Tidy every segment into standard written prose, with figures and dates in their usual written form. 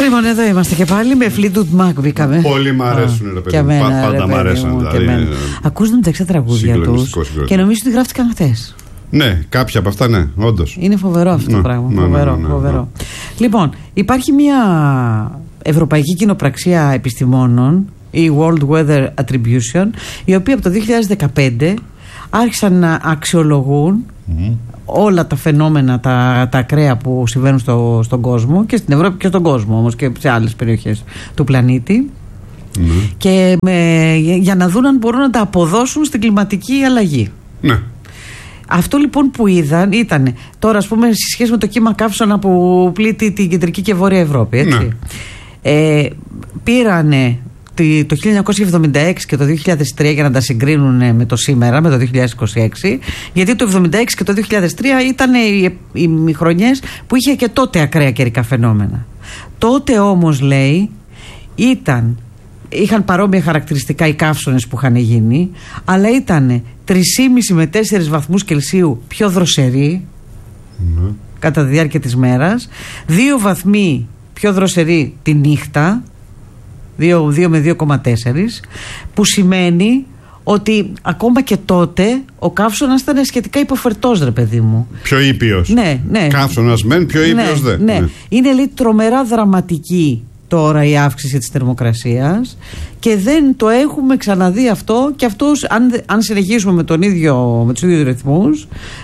Λοιπόν, εδώ είμαστε και πάλι με Fleetwood Mac μπήκαμε. Πολύ μ' αρέσουν, ρε παιδί μου. Πάντα μ' αρέσουν. Ακούς να τα τραγούδια τους και νομίζω ότι γράφτηκαν χτες. Ναι, κάποια από αυτά, ναι, όντως. Είναι φοβερό αυτό το πράγμα. Φοβερό. Λοιπόν, υπάρχει μια ευρωπαϊκή κοινοπραξία επιστημόνων, η World Weather Attribution, η οποία από το 2015 άρχισαν να αξιολογούν όλα τα φαινόμενα, τα ακραία που συμβαίνουν στον κόσμο, και στην Ευρώπη και στον κόσμο όμως και σε άλλες περιοχές του πλανήτη, και για να δουν αν μπορούν να τα αποδώσουν στην κλιματική αλλαγή. Ναι. Αυτό λοιπόν που είδαν ήταν, τώρα ας πούμε, σε σχέση με το κύμα καύσωνα που πλήττει την κεντρική και βόρεια Ευρώπη, έτσι. Ναι. Πήρανε το 1976 και το 2003 για να τα συγκρίνουν με το σήμερα, με το 2026, γιατί το 1976 και το 2003 ήταν οι χρονιές που είχε και τότε ακραία καιρικά φαινόμενα. Τότε όμως, λέει, είχαν παρόμοια χαρακτηριστικά οι καύσωνες που είχαν γίνει, αλλά ήταν 3,5 με 4 βαθμούς Κελσίου πιο δροσεροί κατά τη διάρκεια της μέρας, 2 βαθμοί πιο δροσεροί τη νύχτα, 2 με 2,4, που σημαίνει ότι ακόμα και τότε ο καύσωνας ήταν σχετικά υποφερτός, ρε παιδί μου. Πιο ήπιος. Ναι. Καύσωνας μεν, πιο ήπιος δε. Ναι. Είναι, λέει, τρομερά δραματική τώρα η αύξηση της θερμοκρασίας και δεν το έχουμε ξαναδεί αυτό, και αυτός, αν συνεχίσουμε με τους ίδιους ρυθμούς,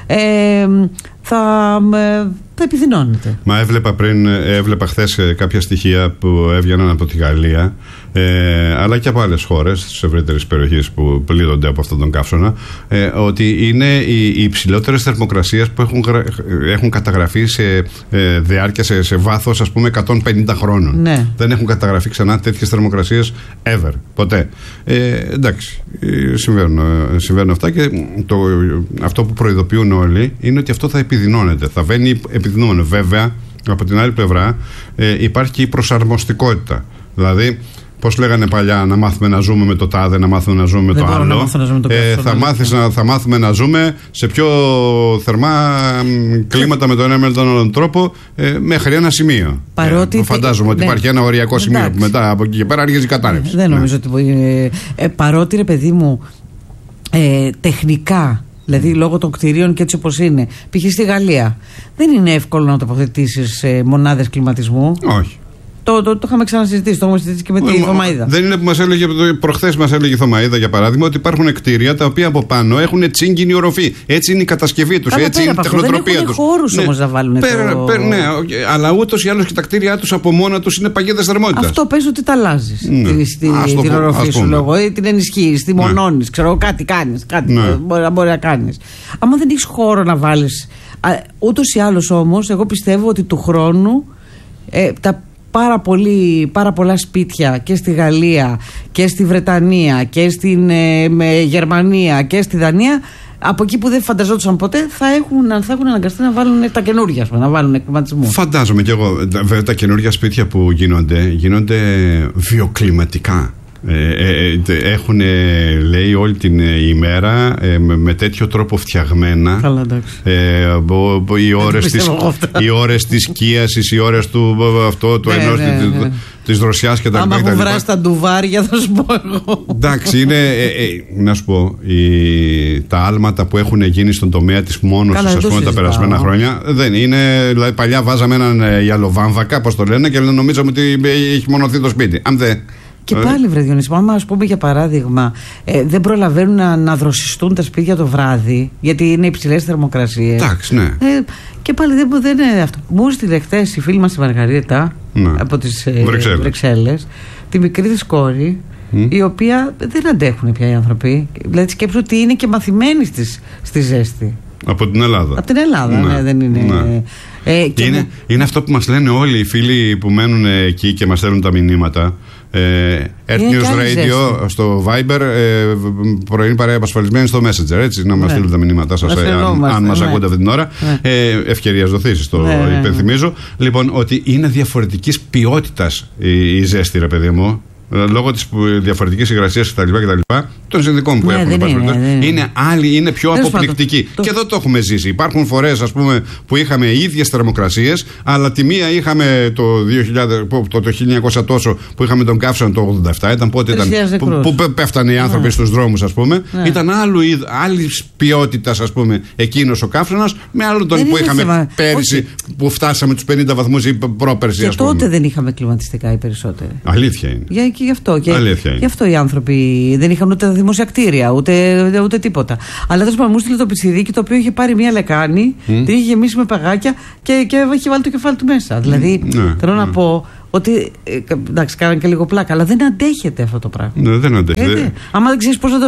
θα επιδεινώνεται. Μα έβλεπα χθες κάποια στοιχεία που έβγαιναν από τη Γαλλία, αλλά και από άλλες χώρες στις ευρύτερες περιοχές που πλήττονται από αυτόν τον καύσωνα, ότι είναι οι υψηλότερες θερμοκρασίες που έχουν καταγραφεί σε διάρκεια, σε βάθος, ας πούμε, 150 χρόνων. Ναι. Δεν έχουν καταγραφεί ξανά τέτοιες θερμοκρασίες ever, ποτέ. Εντάξει, συμβαίνουν αυτά, και αυτό που προειδοποιούν όλοι είναι ότι αυτό θα επιδεινώνεται. Θα βαίνει επιδεινώνεται. Βέβαια, από την άλλη πλευρά, υπάρχει και η προσαρμοστικότητα. Δηλαδή, πώς λέγανε παλιά, να μάθουμε να ζούμε με το τάδε, να μάθουμε να ζούμε με το άλλο. Θα μάθουμε να ζούμε σε πιο θερμά κλίματα με τον ένα με τον άλλον τρόπο, μέχρι ένα σημείο. Φαντάζομαι ότι υπάρχει ένα οριακό σημείο που μετά από εκεί και πέρα αρχίζει η κατάρρευση. Δεν νομίζω ότι. Παρότι, ρε παιδί μου, τεχνικά, δηλαδή λόγω των κτηρίων και έτσι όπως είναι, π.χ. στη Γαλλία, δεν είναι εύκολο να τοποθετήσεις μονάδες κλιματισμού. Όχι. Το είχαμε ξανασυζητήσει, το έχουμε συζητήσει και με τη Θωμαΐδα. Δεν είναι που μας έλεγε προχθές, μας έλεγε η Θωμαΐδα, για παράδειγμα, ότι υπάρχουν κτίρια τα οποία από πάνω έχουν τσίγκινη οροφή. Έτσι είναι η κατασκευή τους, έτσι είναι η τεχνοτροπία τους. Δεν έχουν χώρους όμως να βάλουν ναι, αλλά ούτως ή άλλως και τα κτίρια τους από μόνα τους είναι παγίδες θερμότητας. Αυτό πες ότι τα αλλάζεις την οροφή σου λόγω, ή την ενισχύεις, τη μονώνεις, ξέρω, κάτι κάνεις, κάτι μπορεί να κάνεις. Άμα δεν έχεις χώρο να βάλεις. Ούτως ή άλλως όμως, εγώ πιστεύω ότι του χρόνου τα πάρα πολλά σπίτια και στη Γαλλία και στη Βρετανία και στην Γερμανία και στη Δανία, από εκεί που δεν φανταζόντουσαν ποτέ, θα έχουν αναγκαστεί να βάλουν τα καινούργια, να βάλουν εκκλιματισμό. Φαντάζομαι κι εγώ. Βέβαια, τα καινούργια σπίτια που γίνονται βιοκλιματικά. Έχουν, λέει, όλη την ημέρα με τέτοιο τρόπο φτιαγμένα. Καλά, εντάξει. Οι ώρες της σκίασης, οι ώρες του ενός της δροσιάς και τα λοιπά. Άμα μου βράσει τα ντουβάρια, θα σου πω εγώ. Εντάξει, είναι, να σου πω, τα άλματα που έχουν γίνει στον τομέα της μόνωσης, ας πούμε, τα περασμένα χρόνια, δεν είναι. Δηλαδή, παλιά βάζαμε έναν γυαλοβάμβακα, πώς το λένε, και νομίζαμε ότι έχει μονωθεί το σπίτι. Και πάλι, βρε Διονύση, άμα, ας πούμε, για παράδειγμα, δεν προλαβαίνουν να δροσιστούν τα σπίτια το βράδυ, γιατί είναι υψηλές θερμοκρασίες. Εντάξει, ναι. Και πάλι δεν είναι αυτό. Μου έστειλε χθες η φίλη μας η Μαργαρίτα, από τις Βρυξέλλες, τη μικρή της κόρη, η οποία δεν αντέχουν πια οι άνθρωποι. Δηλαδή, σκέψου ότι είναι και μαθημένοι στη ζέστη. Από την Ελλάδα. Από την Ελλάδα, ναι, δεν είναι. Ναι. Είναι αυτό που μας λένε όλοι οι φίλοι που μένουν εκεί και μας στέλνουν τα μηνύματα. Earth News Radio στο Viber, πρωινή παρέα απασφαλισμένη στο Messenger, έτσι, να μας στείλουν τα μηνύματά σας, αν μας ακούτε αυτή την ώρα. Ευκαιρίας δοθήσεις, το υπενθυμίζω. Λοιπόν, ότι είναι διαφορετικής ποιότητας η ζέστη, ρε παιδί μου. Λόγω της διαφορετικής υγρασίας κτλ. Των συνδικών που έχουν. Είναι άλλοι, είναι πιο αποπληκτικοί. Και εδώ το έχουμε ζήσει. Υπάρχουν φορές, ας πούμε, που είχαμε ίδιες θερμοκρασίες, αλλά τη μία είχαμε το 1900 τόσο που είχαμε τον καύσωνα το 87. Ήταν πότε ήταν. Που πέφτανε οι άνθρωποι στους δρόμους, ας πούμε. Ήταν άλλη ποιότητα, ας πούμε, εκείνος ο καύσωνας, με άλλο τον που είχαμε πέρυσι, που φτάσαμε τους 50 βαθμούς ή πρόπερσι. Και τότε δεν είχαμε κλιματιστικά οι περισσότεροι. Αλήθεια είναι. Και γι' αυτό οι άνθρωποι δεν είχαν ούτε δημόσια κτίρια, ούτε τίποτα. Αλλά τέλος πάντων μου στείλε το πιτσιρίκι, το οποίο είχε πάρει μια λεκάνη, την είχε γεμίσει με παγάκια και είχε βάλει το κεφάλι του μέσα. Δηλαδή θέλω να πω ότι. Εντάξει, κάναν και λίγο πλάκα, αλλά δεν αντέχεται αυτό το πράγμα. Ναι, δεν αντέχεται. Άμα δεν ξέρεις πώς να το.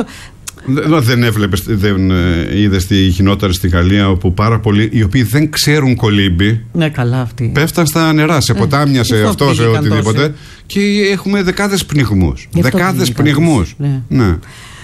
Δεν είδες τι γινόταν στη Γαλλία, όπου πάρα πολλοί οι οποίοι δεν ξέρουν κολύμπη. Ναι, καλά αυτοί. Πέφταν στα νερά, σε ποτάμια, σε αυτό, σε οτιδήποτε. Και έχουμε δεκάδες πνιγμούς. Δεκάδες πνιγμούς. Ναι.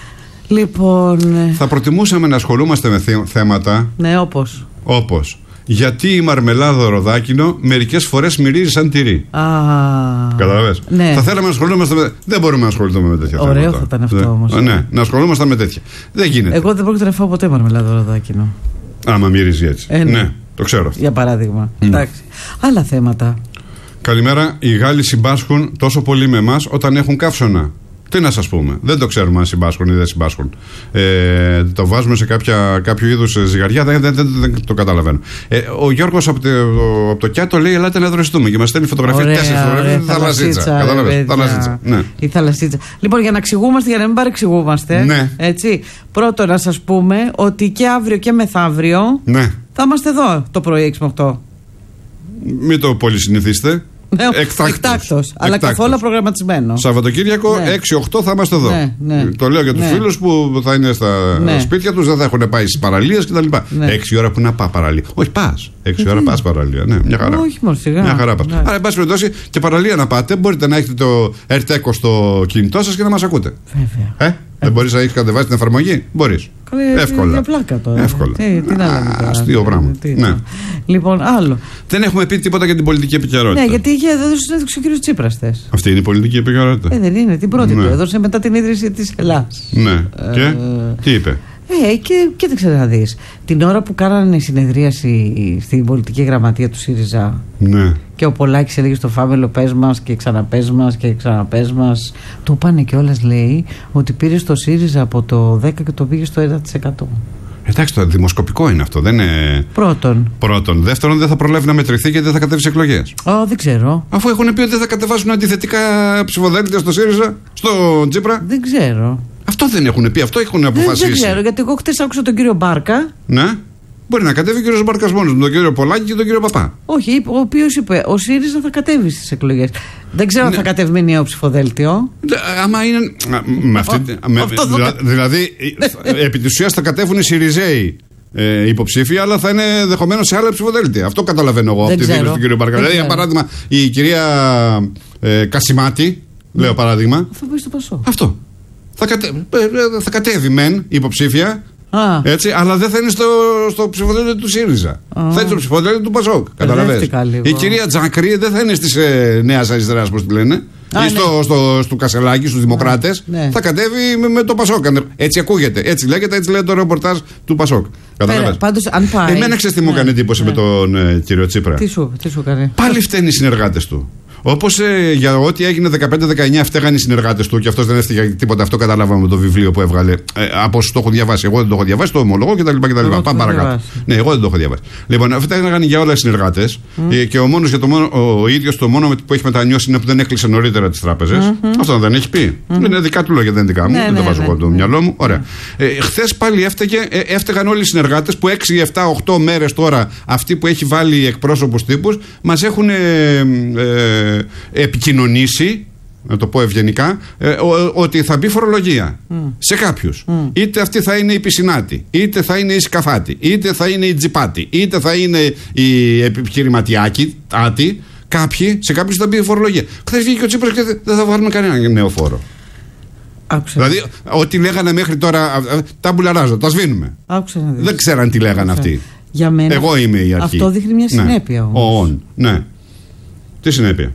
Λοιπόν. Θα προτιμούσαμε να ασχολούμαστε με θέματα. Ναι, όπως. Γιατί η μαρμελάδα ροδάκινο μερικές φορές μυρίζει σαν τυρί. Καταλαβες. Ναι. Θα θέλαμε να ασχολούμαστε με. Δεν μπορούμε να ασχοληθούμε με τέτοια θέματα. Ωραίο θα ήταν αυτό όμως. Ναι, να ασχολούμαστε με τέτοια. Δεν γίνεται. Εγώ δεν πρόκειται να φάω ποτέ μαρμελάδα ροδάκινο. Άμα μυρίζει έτσι. Ναι, το ξέρω αυτό. Για παράδειγμα. Εντάξει. Άλλα θέματα. Καλημέρα. Οι Γάλλοι συμπάσχουν τόσο πολύ με εμάς όταν έχουν καύσωνα. Τι να σας πούμε, δεν το ξέρουμε αν συμπάσχουν ή δεν συμπάσχουν. Το βάζουμε σε κάποιο είδους ζυγαριά, δεν το καταλαβαίνω. Ο Γιώργος από το Κιάτο λέει: ελάτε να δροσιστούμε και μας στέλνει φωτογραφία. 4 φωτογραφίες. Θαλασσίτσα. Καταλαβαίνετε. Θαλασσίτσα. Ναι. Η θαλασσίτσα. Λοιπόν, για να εξηγούμαστε, για να μην παρεξηγούμαστε. Ναι. Έτσι. Πρώτον, να σας πούμε ότι και αύριο και μεθαύριο θα είμαστε εδώ το πρωί 6 με 8. Μην το πολύ συνηθίστε. Εκτάκτος, αλλά καθόλου προγραμματισμένο. Σαββατοκύριακο 6-8 θα είμαστε εδώ. Το λέω για τους φίλους που θα είναι στα σπίτια τους, δεν θα έχουν πάει στις παραλίες κτλ. 6 ώρα που να πάει παραλία. Όχι, πας. 6 ώρα πας παραλία. Ναι, μια χαρά. Όχι μόνο σιγά. Μια χαρά πας. Άρα, εν πάση περιπτώσει, και παραλία να πάτε, μπορείτε να έχετε το AirTag στο κινητό σας και να μας ακούτε. Βέβαια. Δεν μπορείς να έχεις κατεβάσει την εφαρμογή. Μπορείς. Εύκολα. Για πλάκα τώρα. Εύκολα. Τι να λέμε τώρα. Αστείο πράγμα. Ναι. Λοιπόν, άλλο. Δεν έχουμε πει τίποτα για την πολιτική επικαιρότητα. Ναι, γιατί είχε έδωσε ο κύριος Τσίπρας χθες. Αυτή είναι η πολιτική επικαιρότητα. Δεν είναι. Την πρώτη του έδωσε μετά την ίδρυση της Ελλάδας. Ναι. Και τι είπε. Και δεν ξέρω να δεις. Την ώρα που κάνανε συνεδρίαση στην πολιτική γραμματεία του ΣΥΡΙΖΑ. Ναι. Και ο Πολάκης έλεγε στο Φάμελο: πες μας και ξαναπες μας και ξαναπες μας. Του πάνε κιόλας, λέει, ότι πήρε στο ΣΥΡΙΖΑ από το 10 και το πήγε στο 1%. Εντάξει, το δημοσκοπικό είναι αυτό, δεν είναι. Πρώτον. Δεύτερον, δεν θα προλάβει να μετρηθεί γιατί δεν θα κατέβει σε εκλογές. Δεν ξέρω. Αφού έχουν πει ότι δεν θα κατεβάσουν αντιθετικά ψηφοδέλτια στο ΣΥΡΙΖΑ, στο Τσίπρα. Δεν ξέρω. Αυτό δεν έχουν πει, αυτό έχουν αποφασίσει. Δεν ξέρω, γιατί εγώ χτες άκουσα τον κύριο Μπάρκα. Ναι. Μπορεί να κατέβει ο κύριος Μπάρκας μόνος με τον κύριο Πολάκη και τον κύριο Παπά. Όχι, ο οποίος είπε: ο ΣΥΡΙΖΑ θα κατέβει στις εκλογές. Δεν ξέρω αν θα κατέβει με νέο ψηφοδέλτιο. Άμα είναι. Δηλαδή, επί της ουσίας θα κατέβουν οι ΣΥΡΙΖΑΙοι υποψήφοι, αλλά θα είναι ενδεχομένως σε άλλα ψηφοδέλτια. Αυτό καταλαβαίνω εγώ από τη δήλωση του κύριου Μπάρκα. Δηλαδή, για παράδειγμα, η κυρία Κασιμάτη, λέω παράδειγμα. Θα πάει στο Πασό. Αυτό. Θα κατέβει μεν υποψήφια. Έτσι, αλλά δεν θα είναι στο ψηφοδέλτιο του ΣΥΡΙΖΑ. Θα είναι στο ψηφοδέλτιο του ΠΑΣΟΚ. Καταλαβαίνετε. Η κυρία Τζάκρη δεν θα είναι στη Νέα Αριστερά, πώς τη λένε. Ή στο Κασελάκι, στους Δημοκράτες. Θα κατέβει με το ΠΑΣΟΚ. Έτσι ακούγεται. Έτσι λέγεται, έτσι λέει το ρεπορτάζ του ΠΑΣΟΚ. Καταλαβαίνετε. Εμένα ξέρεις τι μου έκανε εντύπωση με τον κύριο Τσίπρα. Τι σου έκανε. Πάλι φταίνει οι συνεργάτες του. Όπως για ό,τι έγινε 15-19 φταίγαν οι συνεργάτες του και αυτός δεν έφταιγε τίποτα. Αυτό καταλάβαμε με το βιβλίο που έβγαλε. Από όσους το έχω διαβάσει. Εγώ δεν το έχω διαβάσει, το ομολογώ κτλ. Πάμε παρακάτω. Ναι, εγώ δεν το έχω διαβάσει. Λοιπόν, αυτά έγιναν για όλα οι συνεργάτες. Και ο ίδιος το μόνο που έχει μετανιώσει είναι που δεν έκλεισε νωρίτερα τις τράπεζες. Αυτό δεν έχει πει. Είναι δικά του λόγια, δεν είναι δικά μου. Δεν το βάζω εγώ το μυαλό μου. Ωραία. Χθες πάλι έφταιγαν όλοι οι συνεργάτες που 6, 7, 8 μέρες τώρα αυτοί που έχει βάλει εκπρόσωπους τύπους μας έχουν επικοινωνήσει, να το πω ευγενικά, ότι θα μπει φορολογία σε κάποιους. Είτε αυτή θα είναι η πισινάτη, είτε θα είναι η σκαφάτη, είτε θα είναι η τζιπάτη, είτε θα είναι η επιχειρηματιάκη, σε κάποιους θα μπει η φορολογία. Χθες βγήκε ο Τσίπρας και δεν θα βάλουμε κανένα νέο φόρο. Δηλαδή, ό,τι λέγανε μέχρι τώρα, τα μπουλαράζα, τα σβήνουμε. Δεν ξέραν τι λέγανε αυτοί. Για μένα, εγώ είμαι η αρχή. Αυτό δείχνει μια συνέπεια όμως. Ναι. Τι συνέπεια.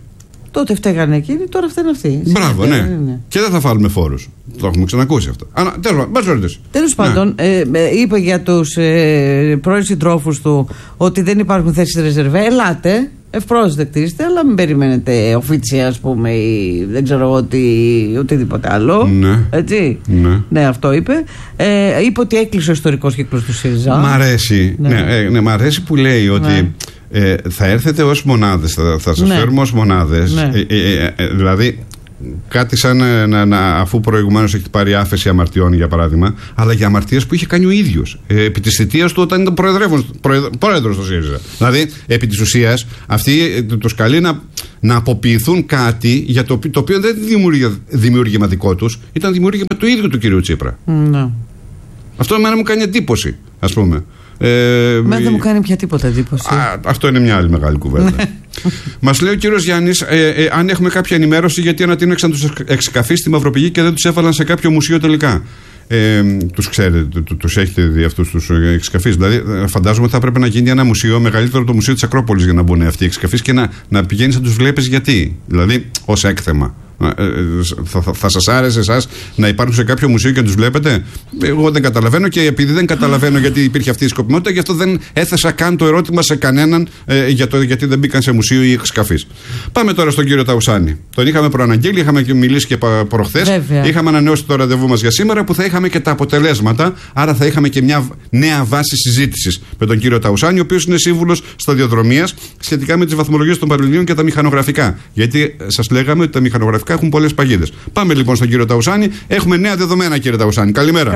Τότε φταίγανε εκείνοι, τώρα φταίνουν αυτοί. Μπράβο, ναι. Και δεν θα βάλουμε φόρους. Το έχουμε ξανακούσει αυτό. Τέλος πάντων, είπε για τους πρώην συντρόφους του ότι δεν υπάρχουν θέσεις ρεζερβέ. Ελάτε, ευπρόσδεκτοι είστε, αλλά μην περιμένετε οφίτσια, ας πούμε, ή δεν ξέρω οτιδήποτε άλλο. Ναι. Έτσι. Ναι, αυτό είπε. Είπε ότι έκλεισε ο ιστορικός κύκλος του ΣΥΡΙΖΑ. Μ' αρέσει. Ναι, μ' αρέσει που λέει ότι θα έρθετε ως μονάδες, θα σας φέρουμε ως μονάδες. Δηλαδή, κάτι σαν αφού προηγουμένως έχει πάρει άφεση αμαρτιών, για παράδειγμα, αλλά για αμαρτίες που είχε κάνει ο ίδιος επί της θητείας του όταν ήταν πρόεδρος του ΣΥΡΙΖΑ. Δηλαδή, επί της ουσίας, αυτοί τους καλεί να αποποιηθούν κάτι για το οποίο δεν είναι δημιούργημα δικό τους, ήταν δημιούργημα του ίδιου του κυρίου Τσίπρα. Αυτό εμένα μου κάνει εντύπωση, ας πούμε. Δεν μου κάνει πια τίποτα εντύπωση. Αυτό είναι μια άλλη μεγάλη κουβέντα. Μας λέει ο κύριος Γιάννης, αν έχουμε κάποια ενημέρωση γιατί ανατείναξαν τους εξκαφείς στη Μαυροπηγή και δεν τους έβαλαν σε κάποιο μουσείο τελικά. Τους ξέρετε, τους έχετε δει αυτούς τους εξκαφείς? Δηλαδή, φαντάζομαι ότι θα πρέπει να γίνει ένα μουσείο μεγαλύτερο από το Μουσείο της Ακρόπολης για να μπουν αυτοί οι εξκαφείς και να πηγαίνεις να τους βλέπεις γιατί. Δηλαδή, ως έκθεμα. Θα σας άρεσε εσάς να υπάρχουν σε κάποιο μουσείο και να τους βλέπετε? Εγώ δεν καταλαβαίνω, και επειδή δεν καταλαβαίνω γιατί υπήρχε αυτή η σκοπιμότητα, γι' αυτό δεν έθεσα καν το ερώτημα σε κανέναν γιατί δεν μπήκαν σε μουσείο ή εξκαφείς. Πάμε τώρα στον κύριο Ταουσάνη. Τον είχαμε προαναγγείλει, είχαμε μιλήσει και προχθές. Είχαμε ανανεώσει το ραντεβού μας για σήμερα, που θα είχαμε και τα αποτελέσματα. Άρα θα είχαμε και μια νέα βάση συζήτησης με τον κύριο Ταουσάνη, ο οποίος είναι σύμβουλος σταδιοδρομίας σχετικά με τις βαθμολογίες των Πανελληνίων και τα μηχανογραφικά. Γιατί σας λέγαμε ότι τα μηχανογραφικά έχουν πολλές παγίδες. Πάμε λοιπόν στον κύριο Ταουσάνη. Έχουμε νέα δεδομένα, κύριε Ταουσάνη. Καλημέρα.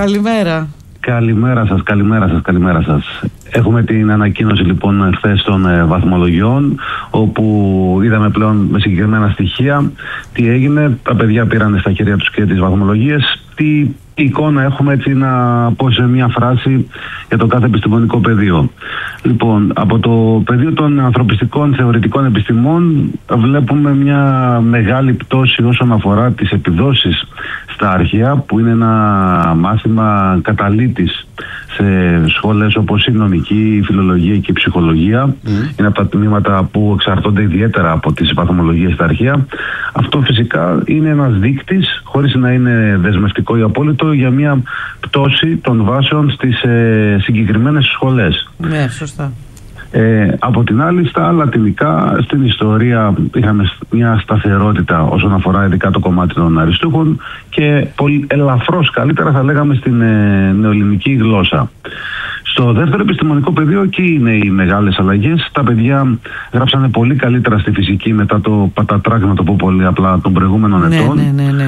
Καλημέρα σας. Έχουμε την ανακοίνωση λοιπόν χθες των βαθμολογιών, όπου είδαμε πλέον με συγκεκριμένα στοιχεία τι έγινε. Τα παιδιά πήραν στα χέρια τους και τις βαθμολογίες. Τι εικόνα έχουμε, έτσι να πω σε μια φράση, για το κάθε επιστημονικό πεδίο. Λοιπόν, από το πεδίο των ανθρωπιστικών θεωρητικών επιστημών βλέπουμε μια μεγάλη πτώση όσον αφορά τις επιδόσεις στα αρχαία, που είναι ένα μάθημα καταλήτης σε σχολές όπως η νομική, η φιλολογία και η ψυχολογία. Είναι από τα τμήματα που εξαρτώνται ιδιαίτερα από τις βαθμολογίες στα αρχαία. Αυτό φυσικά είναι ένας δείκτης, χωρίς να είναι δεσμευτικό ή απόλυτο, για μια πτώση των βάσεων στις συγκεκριμένες σχολές. Ναι, σωστά. Από την άλλη, στα λατινικά, στην ιστορία είχαμε μια σταθερότητα όσον αφορά ειδικά το κομμάτι των αριστούχων και ελαφρώς καλύτερα θα λέγαμε στην νεοελληνική γλώσσα. Στο δεύτερο επιστημονικό πεδίο, εκεί είναι οι μεγάλες αλλαγές. Τα παιδιά γράψανε πολύ καλύτερα στη φυσική μετά το πατατράκ, να το πω πολύ απλά, των προηγούμενων ετών. Ναι.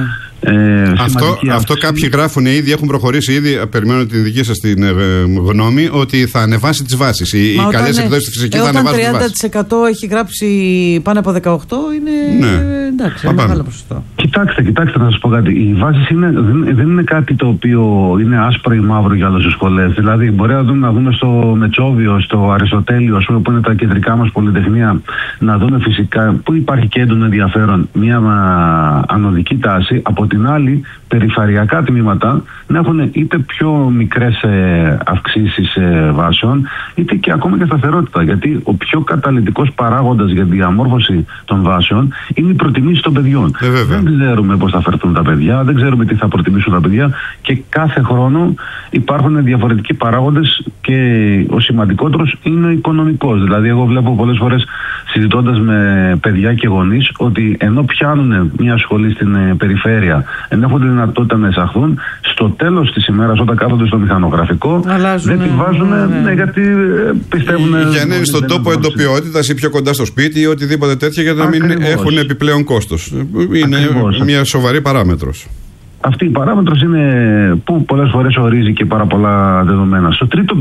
Αυτό κάποιοι γράφουν ήδη, έχουν προχωρήσει ήδη. Περιμένω την δική σας την γνώμη, ότι θα ανεβάσει τις βάσεις. Οι καλές εκδόσεις στη φυσική θα ανεβάσουν τις βάσεις. Όταν 30% έχει γράψει πάνω από 18, είναι εντάξει, ένα μεγάλο ποσοστό. Κοιτάξτε να σας πω κάτι. Οι βάσεις δεν είναι κάτι το οποίο είναι άσπρο ή μαύρο για όλες τις σχολές. Δηλαδή, μπορεί να δούμε στο Μετσόβιο, στο Αριστοτέλειο, που είναι τα κεντρικά μας πολυτεχνία, να δούμε φυσικά που υπάρχει και έντονο ενδιαφέρον, μια ανωδική τάση. Από την άλλη, περιφερειακά τμήματα να έχουν είτε πιο μικρές αυξήσεις βάσεων, είτε και ακόμα και σταθερότητα. Γιατί ο πιο καταλυτικός παράγοντας για διαμόρφωση των βάσεων είναι η προτιμήση των παιδιών. Δεν ξέρουμε πώς θα φερθούν τα παιδιά, δεν ξέρουμε τι θα προτιμήσουν τα παιδιά, και κάθε χρόνο υπάρχουν διαφορετικοί παράγοντες, και ο σημαντικότερος είναι ο οικονομικός. Δηλαδή, εγώ βλέπω πολλές φορές, συζητώντας με παιδιά και γονείς, ότι ενώ πιάνουν μια σχολή στην περιφέρεια, ενώ έχουν τη δυνατότητα να εισαχθούν, στο τέλος της ημέρας, όταν κάθονται στο μηχανογραφικό, δεν τη βάζουν, γιατί πιστεύουν. Για να είναι στον τόπο εντοπιότητας ή πιο κοντά στο σπίτι ή οτιδήποτε τέτοιο, για να μην έχουν επιπλέον κόστος. Είναι μια σοβαρή παράμετρος. Αυτή η παράμετρος είναι που πολλές φορές ορίζει και πάρα πολλά δεδομένα. Στο τρίτο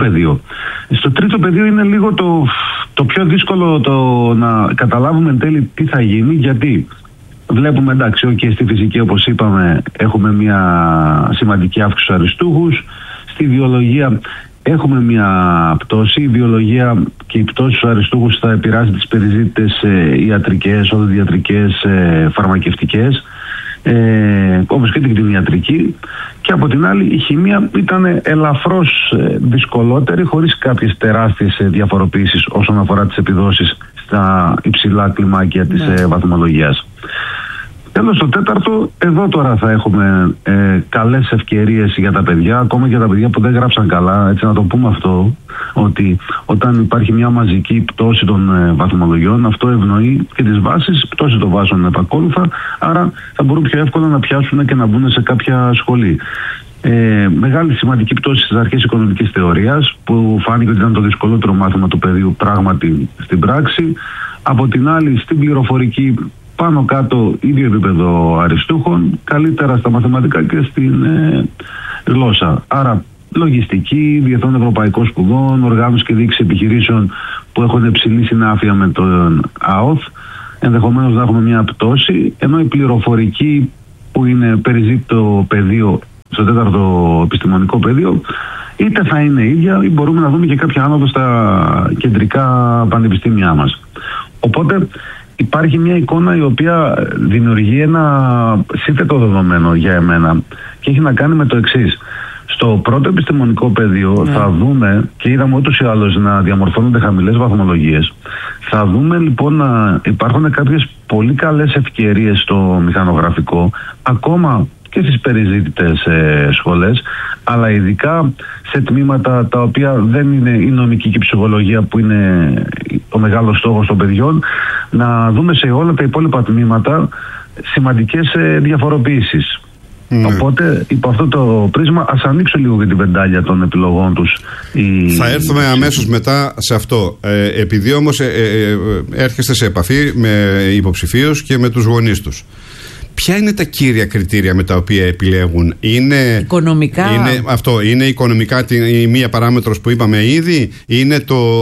πεδίο είναι λίγο το πιο δύσκολο να καταλάβουμε εν τέλει τι θα γίνει, γιατί βλέπουμε, εντάξει, και στη φυσική, όπως είπαμε, έχουμε μια σημαντική αύξηση στους αριστούχους. Στη βιολογία έχουμε μια πτώση. Η βιολογία και η πτώση στους αριστούχους θα επηρεάσει τις περιζήτητες ιατρικές, οδοντιατρικές, φαρμακευτικές, όπως και την κτηνιατρική. Και από την άλλη, η χημεία ήταν ελαφρώς δυσκολότερη, χωρίς κάποιες τεράστιες διαφοροποιήσεις όσον αφορά τις επιδόσεις στα υψηλά κλιμάκια της βαθμολογίας. Τέλος, το τέταρτο, εδώ τώρα θα έχουμε καλές ευκαιρίες για τα παιδιά, ακόμα για τα παιδιά που δεν γράψαν καλά. Έτσι, να το πούμε αυτό, ότι όταν υπάρχει μια μαζική πτώση των βαθμολογιών, αυτό ευνοεί και τις βάσεις, πτώση των βάσεων επακόλουθα, άρα θα μπορούν πιο εύκολα να πιάσουν και να μπουν σε κάποια σχολή. Μεγάλη σημαντική πτώση στις αρχές οικονομικής θεωρίας, που φάνηκε ότι ήταν το δυσκολότερο μάθημα του παιδίου πράγματι στην πράξη. Από την άλλη, στην πληροφορική, πάνω κάτω ίδιο επίπεδο αριστούχων, καλύτερα στα μαθηματικά και στην γλώσσα. Άρα λογιστική, διεθνών ευρωπαϊκών σπουδών, οργάνωση και διοίκηση επιχειρήσεων που έχουν υψηλή συνάφεια με τον ΑΟΘ, ενδεχομένως να έχουμε μια πτώση, ενώ η πληροφορική που είναι περιζήτητο πεδίο στο τέταρτο επιστημονικό πεδίο, είτε θα είναι ίδια ή μπορούμε να δούμε και κάποια άνοδο στα κεντρικά πανεπιστήμια μας. Οπότε υπάρχει μια εικόνα η οποία δημιουργεί ένα σύνθετο δεδομένο για εμένα και έχει να κάνει με το εξής. Στο πρώτο επιστημονικό πεδίο θα δούμε, και είδαμε ούτως ή άλλως να διαμορφώνονται χαμηλές βαθμολογίες, θα δούμε λοιπόν να υπάρχουν κάποιες πολύ καλές ευκαιρίες στο μηχανογραφικό, ακόμα και στις περιζήτητες σχολές, αλλά ειδικά σε τμήματα τα οποία δεν είναι η νομική και η ψυχολογία που είναι ο μεγάλος στόχος των παιδιών, να δούμε σε όλα τα υπόλοιπα τμήματα σημαντικές διαφοροποιήσεις. Οπότε, υπό αυτό το πρίσμα, ας ανοίξω λίγο και την βεντάλια των επιλογών τους. Θα έρθουμε αμέσως μετά σε αυτό. Επειδή όμως έρχεστε σε επαφή με υποψηφίους και με τους γονείς τους, ποια είναι τα κύρια κριτήρια με τα οποία επιλέγουν? Είναι οικονομικά. Είναι οικονομικά η μία παράμετρος που είπαμε ήδη? Είναι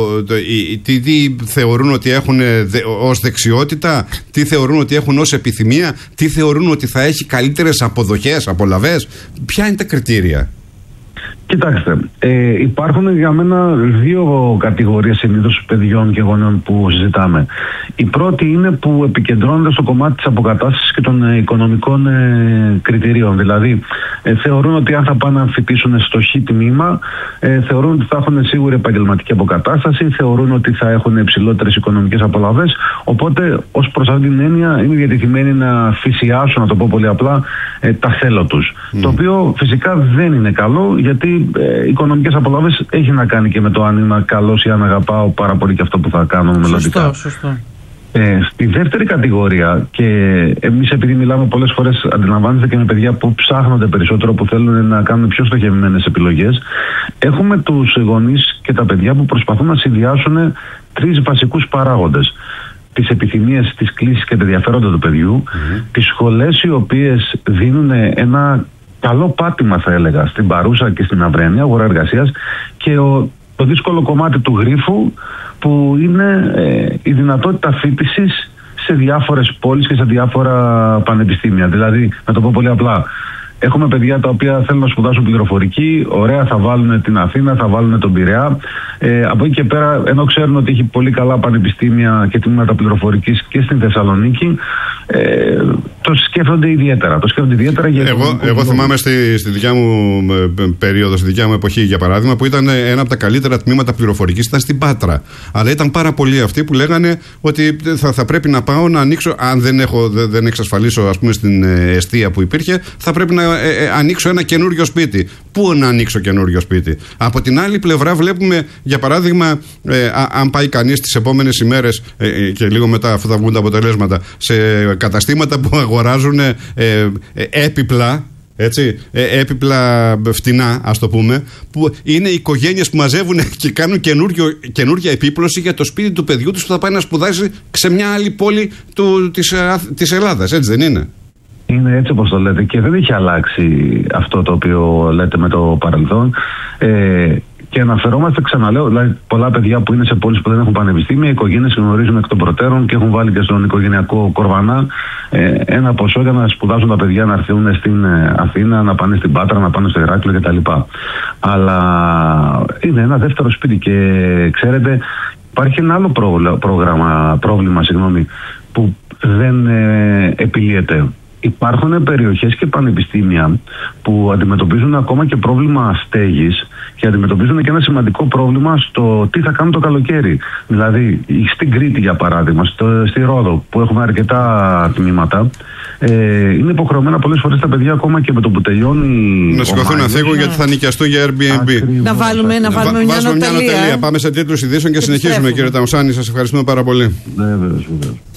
τι θεωρούν ότι έχουν ως δεξιότητα? Τι θεωρούν ότι έχουν ως επιθυμία? Τι θεωρούν ότι θα έχει καλύτερες αποδοχές, απολαβές? Ποια είναι τα κριτήρια? Κοιτάξτε, υπάρχουν για μένα δύο κατηγορίες συνήθως παιδιών και γονέων που συζητάμε. Η πρώτη είναι που επικεντρώνονται στο κομμάτι της αποκατάστασης και των οικονομικών κριτηρίων. Δηλαδή, θεωρούν ότι αν θα πάνε να φοιτήσουν στο χ τμήμα, θεωρούν ότι θα έχουν σίγουρη επαγγελματική αποκατάσταση, θεωρούν ότι θα έχουν υψηλότερες οικονομικές απολαβές. Οπότε, ως προς αυτήν την έννοια, είναι διατεθειμένοι να θυσιάσουν, να το πω πολύ απλά, τα θέλω τους. Το οποίο φυσικά δεν είναι καλό, γιατί οικονομικές απολαύσεις έχει να κάνει και με το αν είμαι καλός ή αν αγαπάω πάρα πολύ και αυτό που θα κάνω μελλοντικά. Σωστό. Στη δεύτερη κατηγορία, και εμείς επειδή μιλάμε πολλές φορές, αντιλαμβάνεστε, και με παιδιά που ψάχνονται περισσότερο, που θέλουν να κάνουν πιο στοχευμένες επιλογές, έχουμε τους γονείς και τα παιδιά που προσπαθούν να συνδυάσουν τρεις βασικούς παράγοντες: τις επιθυμίες, τις κλίσεις και τα ενδιαφέροντα του παιδιού, τις σχολές οι οποίες δίνουν ένα καλό πάτημα, θα έλεγα, στην παρούσα και στην αυρένια αγορά εργασίας, και το δύσκολο κομμάτι του γρίφου, που είναι η δυνατότητα φοιτησης σε διάφορες πόλεις και σε διάφορα πανεπιστήμια. Δηλαδή, να το πω πολύ απλά, έχουμε παιδιά τα οποία θέλουν να σπουδάσουν πληροφορική, ωραία, θα βάλουν την Αθήνα, θα βάλουν τον Πειραιά. Από εκεί και πέρα, ενώ ξέρουν ότι έχει πολύ καλά πανεπιστήμια και τμήματα πληροφορικής και στην Θεσσαλονίκη, το σκέφτονται ιδιαίτερα. Εγώ θυμάμαι στη δικιά μου περίοδο, στη δικιά μου εποχή, για παράδειγμα, που ήταν ένα από τα καλύτερα τμήματα πληροφορικής, ήταν στην Πάτρα. Αλλά ήταν πάρα πολλοί αυτοί που λέγανε ότι θα πρέπει να πάω να ανοίξω, αν δεν εξασφαλίσω, ας πούμε, στην εστία που υπήρχε, θα πρέπει να ανοίξω ένα καινούριο σπίτι. Πού να ανοίξω καινούριο σπίτι? Από την άλλη πλευρά βλέπουμε, για παράδειγμα, αν πάει κανείς τις επόμενες ημέρες και λίγο μετά, αφού θα βγουν τα αποτελέσματα, σε καταστήματα που αγοράζουν έπιπλα, έτσι, έπιπλα φτηνά, ας το πούμε, που είναι οικογένειες που μαζεύουν και κάνουν καινούργια επίπλωση για το σπίτι του παιδιού τους που θα πάει να σπουδάσει σε μια άλλη πόλη της Ελλάδας, έτσι δεν είναι? Είναι έτσι όπως το λέτε, και δεν έχει αλλάξει αυτό το οποίο λέτε με το παρελθόν. Και αναφερόμαστε, ξαναλέω, δηλαδή πολλά παιδιά που είναι σε πόλεις που δεν έχουν πανεπιστήμια, οι οικογένειες γνωρίζουν εκ των προτέρων και έχουν βάλει και στον οικογενειακό κορβανά ένα ποσό για να σπουδάσουν τα παιδιά, να έρθουν στην Αθήνα, να πάνε στην Πάτρα, να πάνε στο Ηράκλειο κτλ. Αλλά είναι ένα δεύτερο σπίτι, και ξέρετε, υπάρχει ένα άλλο πρόβλημα που δεν επιλύεται. υπάρχουν περιοχές και πανεπιστήμια που αντιμετωπίζουν ακόμα και πρόβλημα στέγης και αντιμετωπίζουν και ένα σημαντικό πρόβλημα στο τι θα κάνουν το καλοκαίρι. Δηλαδή, στην Κρήτη, για παράδειγμα, στη Ρόδο, που έχουμε αρκετά τμήματα, είναι υποχρεωμένα πολλές φορές τα παιδιά ακόμα και με το που τελειώνει. Να σηκωθούν να φύγουν γιατί θα νοικιαστούν για Airbnb. Να βάλουμε μια νοτελεία. Πάμε σε τίτλους ειδήσεων και συνεχίζουμε, κύριε Ταουσάνη. Σας ευχαριστούμε πάρα πολύ. Βέβαιως.